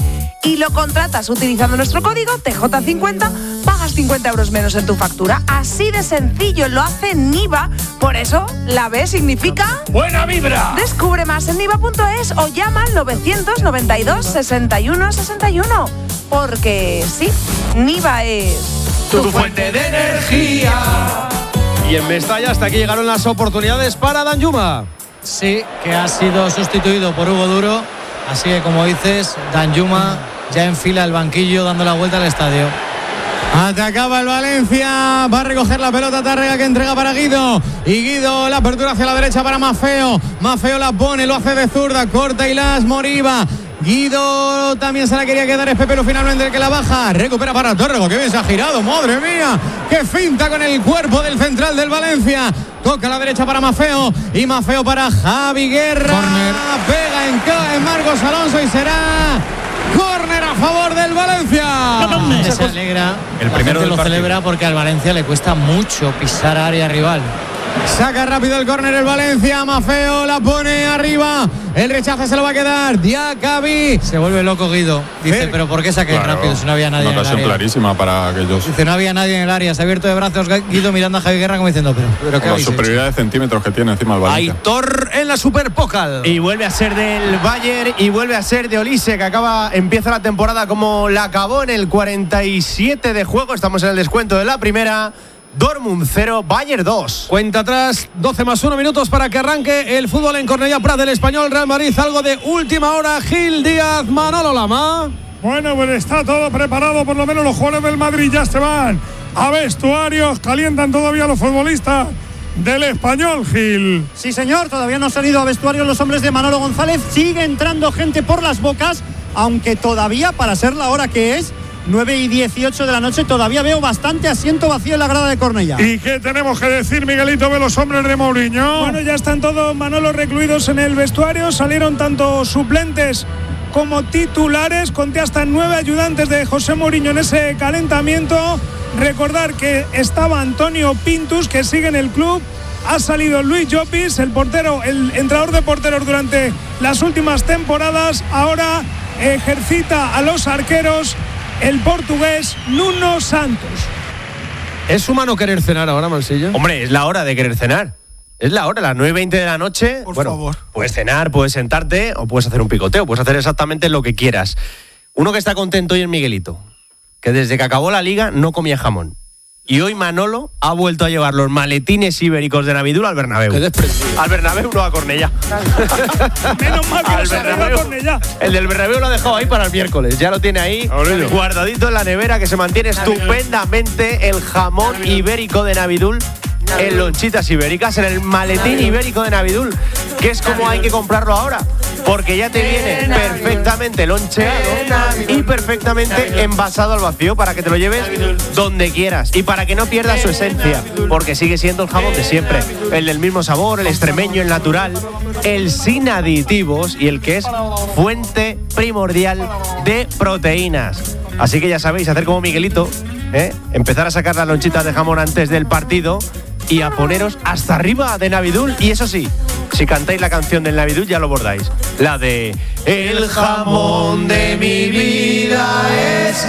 y lo contratas utilizando nuestro código T J cincuenta, pagas cincuenta euros menos en tu factura. Así de sencillo, lo hace Niva. Por eso, la B significa... ¡buena vibra! Descubre más en niva punto es o llama al novecientos noventa y dos, sesenta y uno sesenta y uno. Porque sí, Niva es... tu, tu fuente de energía. Y en Mestalla hasta aquí llegaron las oportunidades para Danjuma. Sí, que ha sido sustituido por Hugo Duro. Así que, como dices, Danjuma ya enfila el banquillo dando la vuelta al estadio. Atacaba el Valencia, va a recoger la pelota Tárrega que entrega para Guido. Y Guido, la apertura hacia la derecha para Maffeo. Maffeo la pone, lo hace de zurda, corta y las Moriba. Guido también se la quería quedar, es Pepelo finalmente el que la baja. Recupera para Tórrego, que bien se ha girado, madre mía. Qué finta con el cuerpo del central del Valencia. Toca a la derecha para Maffeo y Maffeo para Javi Guerra. Corner. Pega en, en Marcos Alonso y será córner a favor del Valencia. Se alegra, el primero del lo partido. celebra porque al Valencia le cuesta mucho pisar área rival. Saca rápido el córner el Valencia. Maffeo la pone arriba. El rechace se lo va a quedar Diacabí. Se vuelve loco Guido. Dice, Ver. pero ¿por qué saqué Claro, rápido si no había nadie una en el ocasión área? clarísima para aquellos. Dice, no había nadie en el área. Se ha abierto de brazos Guido mirando a Javi Guerra como diciendo, pero, pero ¿qué La habéis superioridad de centímetros que tiene encima el Valencia. Aitor en la Superpócal. Y vuelve a ser del Bayern y vuelve a ser de Olise, que acaba, empieza la temporada como la acabó en el cuarenta y siete de juego. Estamos en el descuento de la primera. Dortmund cero, Bayern dos. Cuenta atrás, doce más uno minutos para que arranque el fútbol en Cornellá Prat del Español Real Madrid. Algo de última hora, Gil Díaz, Manolo Lama. Bueno, pues está todo preparado, por lo menos los jugadores del Madrid ya se van a vestuarios, calientan todavía los futbolistas del Español, Gil. Sí, señor, todavía no han salido a vestuarios los hombres de Manolo González, sigue entrando gente por las bocas, aunque todavía, para ser la hora que es, nueve y dieciocho de la noche, todavía veo bastante asiento vacío en la grada de Cornellá. ¿Y qué tenemos que decir, Miguelito, de los hombres de Mourinho? Bueno, ya están todos, Manolo, recluidos en el vestuario. Salieron tanto suplentes como titulares. Conté hasta nueve ayudantes de José Mourinho en ese calentamiento. Recordar que estaba Antonio Pintus, que sigue en el club. Ha salido Luis Llopis, el portero, el entrenador de porteros durante las últimas temporadas. Ahora ejercita a los arqueros el portugués Nuno Santos. ¿Es humano querer cenar ahora, Mansillo? Hombre, es la hora de querer cenar. Es la hora, las nueve y veinte de la noche. Por bueno, favor. Puedes cenar, puedes sentarte o puedes hacer un picoteo, puedes hacer exactamente lo que quieras. Uno que está contento hoy es Miguelito, que desde que acabó la liga no comía jamón. Y hoy Manolo ha vuelto a llevar los maletines ibéricos de Navidul al Bernabéu. Al Bernabéu, no a Cornellá. Menos mal que Al no se ha ido a Bernabéu. Cornellá. El del Bernabéu lo ha dejado ahí para el miércoles. Ya lo tiene ahí guardadito en la nevera, que se mantiene estupendamente el jamón ibérico de Navidul en lonchitas ibéricas, en el maletín ibérico de Navidul, que es como hay que comprarlo ahora, porque ya te viene perfectamente loncheado y perfectamente envasado al vacío para que te lo lleves donde quieras y para que no pierdas su esencia, porque sigue siendo el jamón de siempre, el del mismo sabor, el extremeño, el natural, el sin aditivos y el que es fuente primordial de proteínas. Así que ya sabéis, hacer como Miguelito, ¿eh? Empezar a sacar las lonchitas de jamón antes del partido y a poneros hasta arriba de Navidul. Y eso sí, si cantáis la canción del Navidul ya lo bordáis, la de El jamón de mi vida es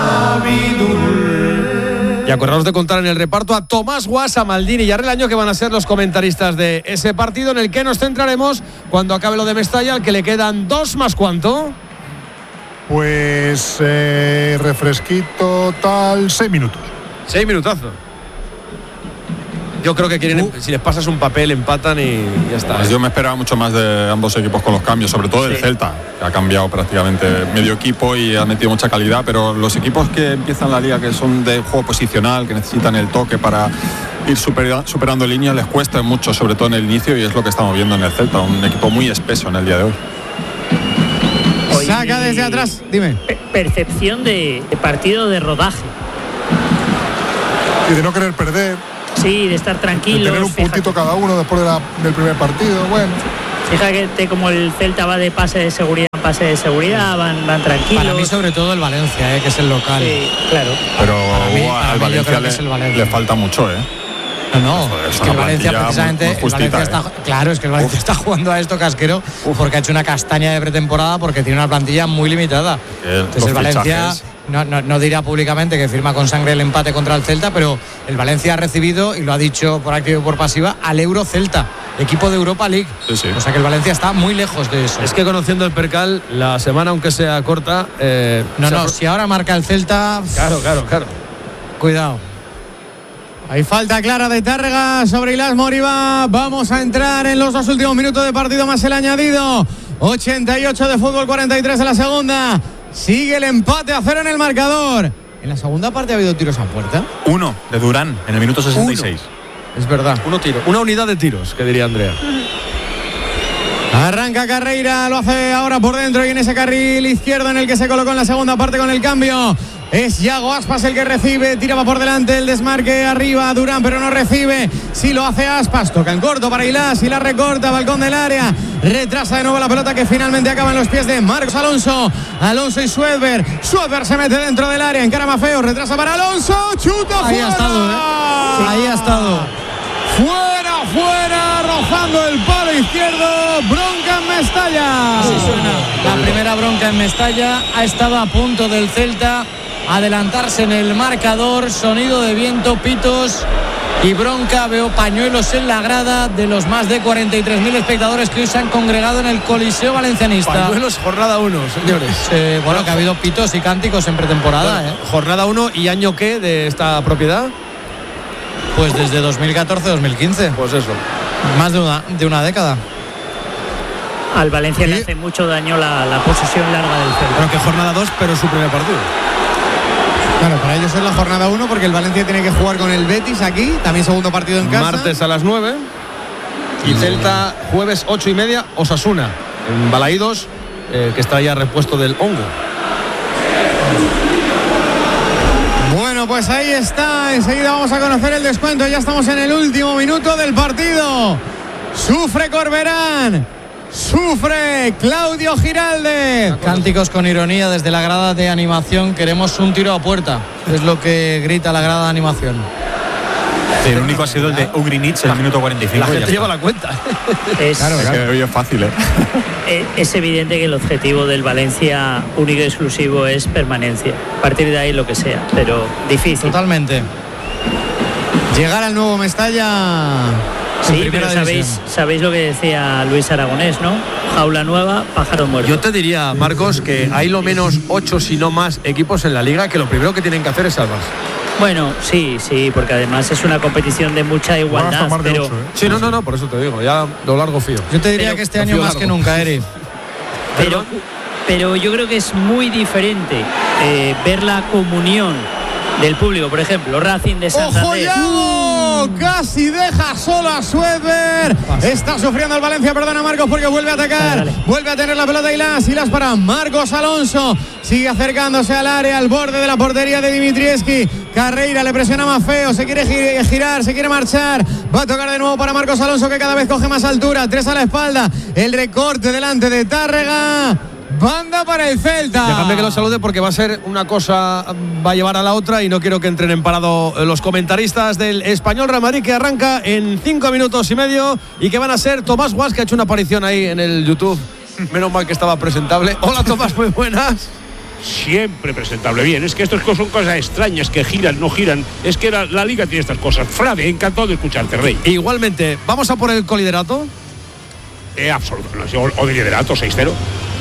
Navidul. Y acordaos de contar en el reparto a Tomás Guasa, Maldini y Arrelaño, que van a ser los comentaristas de ese partido, en el que nos centraremos cuando acabe lo de Mestalla, al que le quedan dos más cuánto. Pues eh, refresquito tal, seis minutos. Seis minutazos. Yo creo que quieren, si les pasas un papel, empatan y ya está. Pues yo me esperaba mucho más de ambos equipos con los cambios, sobre todo del Celta, que ha cambiado prácticamente medio equipo y ha metido mucha calidad, pero los equipos que empiezan la liga, que son de juego posicional, que necesitan el toque para ir supera, superando líneas, les cuesta mucho, sobre todo en el inicio, y es lo que estamos viendo en el Celta, un equipo muy espeso en el día de hoy. Hoy Saca desde atrás, dime. Percepción de, de partido de rodaje. Y de no querer perder. Sí, de estar De tranquilos. tener un puntito cada uno después de la, del primer partido. Bueno. Fíjate como el Celta va de pase de seguridad en pase de seguridad, van, van tranquilos. Para mí, sobre todo, el Valencia, ¿eh? Que es el local. Sí, claro. Pero Para mí- uh, para al mí yo Valencia creo que le, es el Valencia. le falta mucho, ¿eh? No, no, Joder, es es que el una Valencia plantilla precisamente, muy- muy el Valencia justita, está, ¿eh? claro, es que el Valencia está jugando a esto casquero porque ha hecho una castaña de pretemporada porque tiene una plantilla muy limitada. Entonces los el Valencia fichajes. no, no, no dirá públicamente que firma con sangre el empate contra el Celta, pero el Valencia ha recibido, y lo ha dicho por activa y por pasiva, al Euro Celta, equipo de Europa League. Sí, sí. O sea que el Valencia está muy lejos de eso. Es que conociendo el percal, la semana, aunque sea corta. Eh, no, se no, apro- si ahora marca el Celta. Claro, claro, claro. Cuidado. Hay falta clara de Tárrega sobre Ilas Moriba. Vamos a entrar en los dos últimos minutos de partido más el añadido. ochenta y ocho de fútbol, cuarenta y tres de la segunda. Sigue el empate a cero en el marcador. En la segunda parte ha habido tiros a puerta. Uno de Durán en el minuto sesenta y seis. Es verdad. Uno tiro, una unidad de tiros, que diría Andrea. Arranca Carreira, lo hace ahora por dentro y en ese carril izquierdo en el que se colocó en la segunda parte con el cambio. Es Yago Aspas el que recibe, tiraba por delante el desmarque arriba Durán, pero no recibe. Sí lo hace Aspas, toca en corto para Ilas, y la recorta, balcón del área. Retrasa de nuevo la pelota que finalmente acaba en los pies de Marcos Alonso. Alonso y Suedberg. Suedberg se mete dentro del área, encara Mafeo, retrasa para Alonso, chuta Ahí fuera. ha estado, ¿eh? Ahí ha estado. Fuera, fuera, rozando el palo izquierdo. Bronca en Mestalla. Así suena. La primera bronca en Mestalla. Ha estado a punto del Celta adelantarse en el marcador. Sonido de viento, pitos y bronca. Veo pañuelos en la grada de los más de cuarenta y tres mil espectadores que hoy se han congregado en el Coliseo Valencianista. Pañuelos, jornada uno, señores. Eh, bueno, que ha habido pitos y cánticos en pretemporada. Bueno, ¿eh? Jornada uno, ¿y año qué de esta propiedad? Pues desde dos mil catorce dos mil quince. Pues eso. Más de una, de una década. Al Valencia le hace mucho daño la, la posesión larga del Celta. Bueno, que jornada dos, pero su primer partido. Claro, para ellos es la jornada uno porque el Valencia tiene que jugar con el Betis aquí, también segundo partido en casa. Martes a las nueve. Y Celta jueves ocho y media, Osasuna. En Balaídos, eh, que está ya repuesto del hongo. Bueno, pues ahí está. Enseguida vamos a conocer el descuento. Ya estamos en el último minuto del partido. Sufre Corberán. Sufre Claudio Giraldez. Cánticos con ironía desde la grada de animación. Queremos un tiro a puerta. Es lo que grita la grada de animación. El único ha sido el de Ugrinic en el minuto cuarenta y cinco. La gente lleva la cuenta. Es, Claro, es que hoy es fácil, ¿eh? eh, es evidente que el objetivo del Valencia único y exclusivo es permanencia. A partir de ahí lo que sea, pero difícil. Totalmente. Llegar al nuevo Mestalla. Sí, pero sabéis, sabéis lo que decía Luis Aragonés, ¿no? Jaula nueva, pájaro muerto. Yo te diría, Marcos, que hay lo menos ocho, si no más, equipos en la liga que lo primero que tienen que hacer es salvarse. Bueno, sí, sí, porque además es una competición de mucha igualdad, pero... Sí, no, no, no, por eso te digo, ya lo largo fío. Yo te diría Pero- que este año más que nunca, Eri. Pero, pero yo creo que es muy diferente eh, ver la comunión del público, por ejemplo, Racing de ¡Ojo, Santander. Yago! Casi deja solo a Suedberg. Está sufriendo el Valencia, perdona Marcos, porque vuelve a atacar. Dale, dale. Vuelve a tener la pelota Ilas. Ilas para Marcos Alonso. Sigue acercándose al área, al borde de la portería de Dimitrievski. Carreira le presiona más feo. Se quiere gi- girar, se quiere marchar. Va a tocar de nuevo para Marcos Alonso, que cada vez coge más altura. Tres a la espalda. El recorte delante de Tárrega. Banda para el Celta. Déjame que lo salude porque va a ser una cosa, va a llevar a la otra y no quiero que entren en parado los comentaristas del Español Real Madrid, que arranca en cinco minutos y medio y que van a ser Tomás Guas, que ha hecho una aparición ahí en el YouTube. Menos mal que estaba presentable. Hola Tomás, muy buenas. Siempre presentable. Bien, es que estas cosas son cosas extrañas que giran, no giran. Es que la, la liga tiene estas cosas. Frade, encantado de escucharte, Rey. Igualmente, ¿vamos a por el coliderato? Eh, absoluto. No, o, o de liderato, seis cero.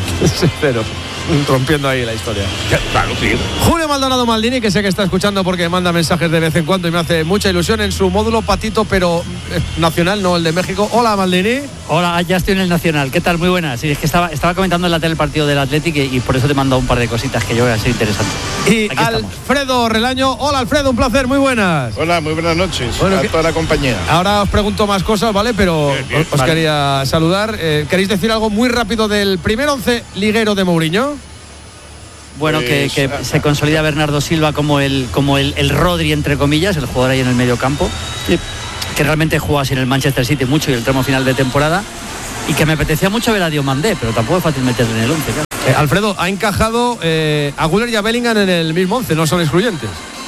Pero rompiendo ahí la historia. Claro, sí. Julio Maldonado Maldini, que sé que está escuchando porque manda mensajes de vez en cuando y me hace mucha ilusión en su módulo patito, pero eh, nacional, no el de México. Hola Maldini. Hola, ya estoy en el Nacional. ¿Qué tal? Muy buenas. Sí, es que estaba, estaba comentando en la tele el partido del Athletic y, y por eso te he mandado un par de cositas que yo voy a ser interesante. Y Aquí estamos. Alfredo Relaño. Hola Alfredo, un placer, muy buenas. Hola, muy buenas noches Bueno, a que- toda la compañía. Ahora os pregunto más cosas, ¿vale? Pero Bien, bien, os vale. quería saludar. Eh, ¿Queréis decir algo muy rápido del primer once liguero de Mourinho? Bueno, que, Pues, que ah, se consolida Bernardo Silva como el como el, el Rodri, entre comillas, el jugador ahí en el medio campo, que, que realmente juega así en el Manchester City mucho y el tramo final de temporada, y que me apetecía mucho ver a Diomandé, pero tampoco es fácil meterle en el once. Claro. Eh, Alfredo, ha encajado eh, a Güler y a Bellingham en el mismo once, no son excluyentes.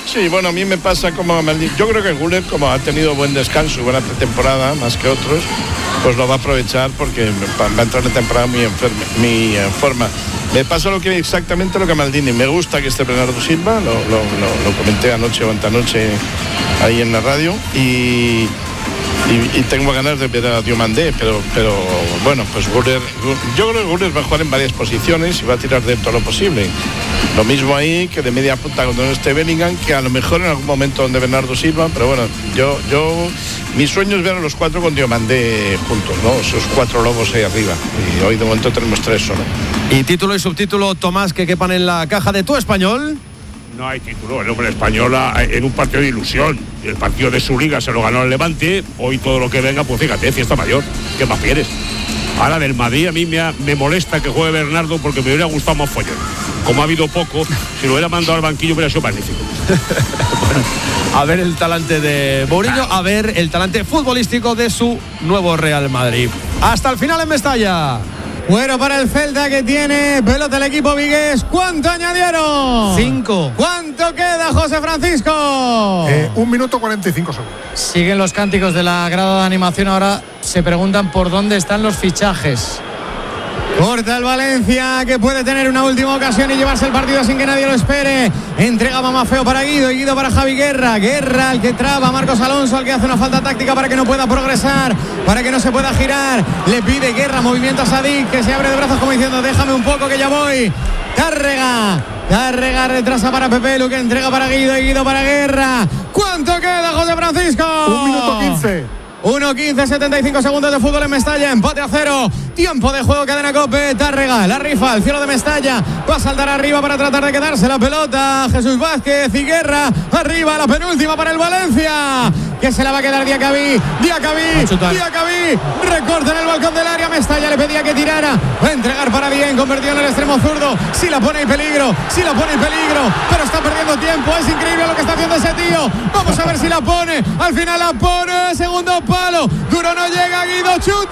Sí, bueno, a mí me pasa como a Maldini. Yo creo que Güler, como ha tenido buen descanso, buena pretemporada, más que otros, pues lo va a aprovechar porque va a entrar en temporada muy, enferme, muy en forma. Me pasa lo que exactamente lo que a Maldini. Me gusta que esté Bernardo Silva, lo, lo, lo, lo comenté anoche o antanoche ahí en la radio, y, y, y tengo ganas de ver a Diomandé, pero, pero bueno, pues Güler, yo creo que Güler va a jugar en varias posiciones y va a tirar de todo lo posible. Lo mismo ahí que de media punta cuando no esté Bellingham, que a lo mejor en algún momento donde Bernardo Silva, pero bueno, yo, yo mi sueño es ver a los cuatro con Diomandé juntos, ¿no? Esos cuatro lobos ahí arriba. Y hoy de momento tenemos tres solo. Y título y subtítulo, Tomás, que quepan en la caja de Tu Español. No hay título, el hombre española en un partido de ilusión. El partido de su liga se lo ganó el Levante. Hoy todo lo que venga, pues fíjate, fiesta mayor. ¿Qué más quieres? Ahora del Madrid a mí me, ha, me molesta que juegue Bernardo porque me hubiera gustado más follón. Como ha habido poco, si lo hubiera mandado al banquillo hubiera sido magnífico. Bueno, a ver el talante de Mourinho, a ver el talante futbolístico de su nuevo Real Madrid. Hasta el final en Mestalla. Bueno, para el Celta, que tiene pelota el equipo vigués. ¿Cuánto añadieron? Cinco. ¿Cuánto queda, José Francisco? Eh, un minuto cuarenta y cinco segundos. Siguen los cánticos de la grada de animación. Ahora se preguntan por dónde están los fichajes. Corta el Valencia, que puede tener una última ocasión y llevarse el partido sin que nadie lo espere. Entrega Mamafeo para Guido y Guido para Javi Guerra. Guerra, al que traba Marcos Alonso, al que hace una falta táctica para que no pueda progresar, para que no se pueda girar. Le pide Guerra movimiento a Sadik, que se abre de brazos como diciendo déjame un poco que ya voy. Tárrega, Tárrega retrasa para Pepelu, que entrega para Guido y Guido para Guerra. ¿Cuánto queda, José Francisco? Un minuto quince. uno quince, setenta y cinco segundos de fútbol en Mestalla, empate a cero, tiempo de juego, cadena COPE. Tárrega, la rifa al cielo de Mestalla, va a saltar arriba para tratar de quedarse la pelota. Jesús Vázquez y Guerra, arriba, la penúltima para el Valencia, que se la va a quedar Diacabí, Diacabí, Diacabí, recorta en el balcón del área. Mestalla le pedía que tirara, va a entregar para bien, convertido en el extremo zurdo, si la pone en peligro, si la pone en peligro, pero está perdiendo tiempo, es increíble lo que está haciendo ese tío. Vamos a ver si la pone, al final la pone, segundo palo, duro no llega, Guido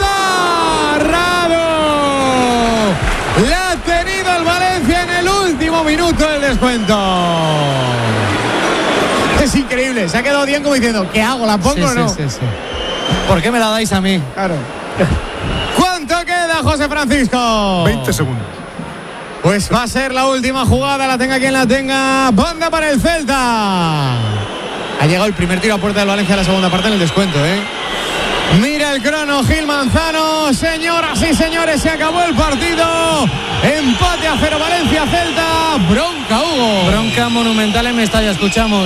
chuta, Rado, la ha tenido el Valencia en el último minuto del descuento. Es increíble, se ha quedado bien como diciendo, ¿qué hago? ¿La pongo sí, o no? Sí, sí, sí. ¿Por qué me la dais a mí? Claro. ¿Cuánto queda, José Francisco? veinte segundos. Pues va a ser la última jugada, la tenga quien la tenga. Banda para el Celta. Ha llegado el primer tiro a puerta del Valencia en la segunda parte en el descuento, ¿eh? Mira el crono, Gil Manzano. Señoras y señores, se acabó el partido. Empate a cero, Valencia, Celta. Bronca, Hugo. Bronca monumental en Mestalla, escuchamos.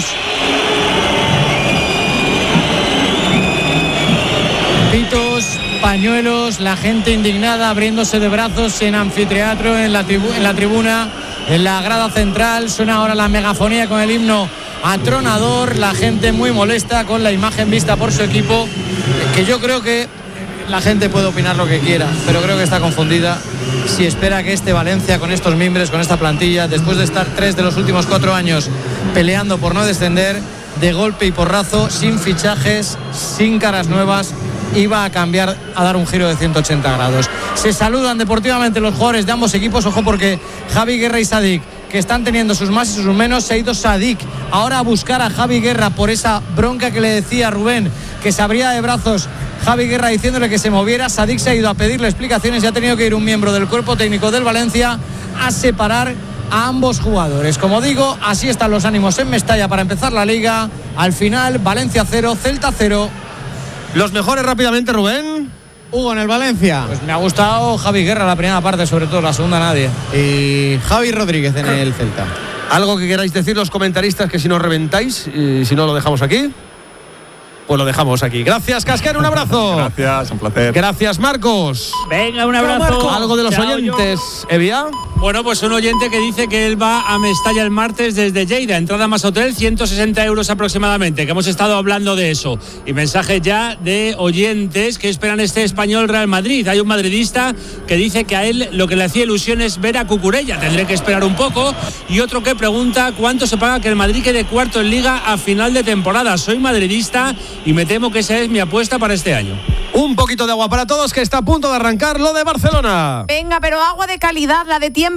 Pitos, pañuelos, la gente indignada, abriéndose de brazos en anfiteatro, en la, tribu- en la tribuna, en la grada central. Suena ahora la megafonía con el himno atronador, la gente muy molesta con la imagen vista por su equipo, que yo creo que la gente puede opinar lo que quiera, pero creo que está confundida si espera que este Valencia, con estos mimbres, con esta plantilla, después de estar tres de los últimos cuatro años peleando por no descender, de golpe y porrazo, sin fichajes, sin caras nuevas, iba a cambiar, a dar un giro de ciento ochenta grados. Se saludan deportivamente los jugadores de ambos equipos. Ojo, porque Javi Guerra y Sadik, que están teniendo sus más y sus menos, se ha ido Sadik ahora a buscar a Javi Guerra por esa bronca que le decía Rubén, que se abría de brazos Javi Guerra diciéndole que se moviera. Sadik se ha ido a pedirle explicaciones y ha tenido que ir un miembro del cuerpo técnico del Valencia a separar a ambos jugadores. Como digo, así están los ánimos en Mestalla para empezar la liga. Al final, Valencia cero, Celta cero. Los mejores rápidamente, Rubén. Hugo, en el Valencia. Pues me ha gustado Javi Guerra la primera parte, sobre todo la segunda nadie. Y Javi Rodríguez en el Celta. ¿Algo que queráis decir los comentaristas, que si no reventáis y si no lo dejamos aquí? Pues lo dejamos aquí. Gracias, Casquero, un abrazo. Gracias, un placer. Gracias, Marcos. Venga, un abrazo. Algo de los Chao, oyentes, Evia. Bueno, pues un oyente que dice que él va a Mestalla el martes desde Lleida, entrada más hotel, ciento sesenta euros aproximadamente, que hemos estado hablando de eso. Y mensaje ya de oyentes que esperan este Español Real Madrid. Hay un madridista que dice que a él lo que le hacía ilusión es ver a Cucurella, tendré que esperar un poco. Y otro que pregunta cuánto se paga que el Madrid quede cuarto en Liga a final de temporada. Soy madridista y me temo que esa es mi apuesta para este año. Un poquito de agua para todos, que está a punto de arrancar lo de Barcelona. Venga, pero agua de calidad, la de tiempo.